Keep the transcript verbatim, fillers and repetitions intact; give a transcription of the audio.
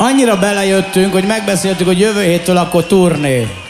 annyira belejöttünk, hogy megbeszéltük, hogy jövő héttől akkor turné.